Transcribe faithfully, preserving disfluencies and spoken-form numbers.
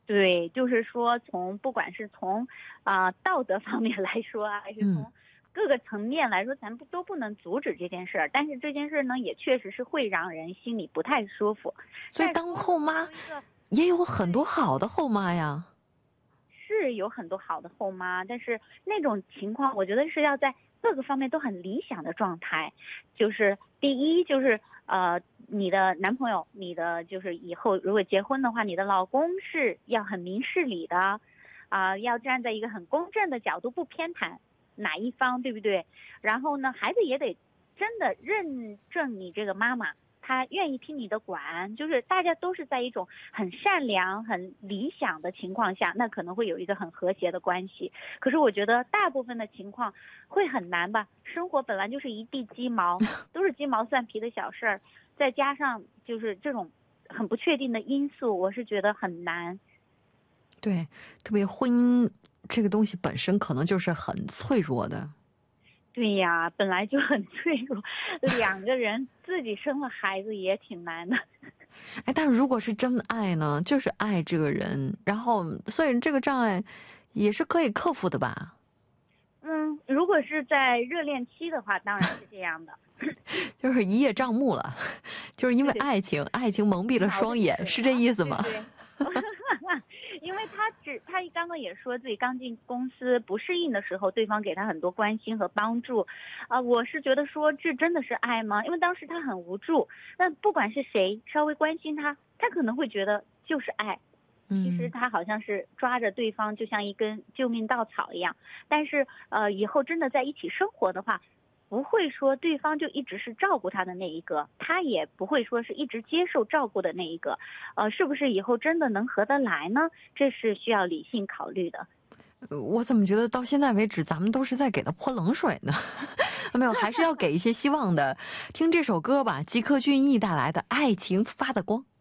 对，就是说从不管是从啊、呃道德方面来说啊，还是从嗯， 各个层面来说，咱不都不能阻止这件事儿。但是这件事儿呢，也确实是会让人心里不太舒服。 所以再说如果当后妈说一个也有很多对好的后妈呀。 是有很多好的后妈，但是那种情况，我觉得是要在各个方面都很理想的状态。就是第一，就是呃，你的男朋友，你的就是以后如果结婚的话，你的老公是要很明事理的，啊、要站在一个很公正的角度，不偏袒哪一方，对不对？然后呢，孩子也得真的认证你这个妈妈。他愿意听你的管，就是大家都是在一种很善良、很理想的情况下，那可能会有一个很和谐的关系。可是我觉得大部分的情况会很难吧，生活本来就是一地鸡毛，都是鸡毛蒜皮的小事儿，再加上就是这种很不确定的因素，我是觉得很难。 对，特别婚姻这个东西本身可能就是很脆弱的。 对呀，本来就很脆弱，两个人自己生了孩子也挺难的。 哎，但如果是真爱呢，就是爱这个人，然后所以这个障碍也是可以克服的吧？ 嗯，如果是在热恋期的话，当然是这样的。 就是一叶障目了，就是因为对， 爱情，爱情蒙蔽了脑子里双眼，是这水了， 意思吗？ 对对。因为他只他刚刚也说自己刚进公司不适应的时候，对方给他很多关心和帮助，啊、我是觉得说这真的是爱吗？因为当时他很无助，但不管是谁稍微关心他，他可能会觉得就是爱。其实嗯， 他好像是抓着对方就像一根救命稻草一样，但是呃以后真的在一起生活的话，不会说对方就一直是照顾他的那一个，他也不会说是一直接受照顾的那一个，呃，是不是以后真的能合得来呢？这是需要理性考虑的。 呃我怎么觉得到现在为止，咱们都是在给他泼冷水呢？没有，还是要给一些希望的。听这首歌吧，吉克隽逸带来的《爱情发的光》。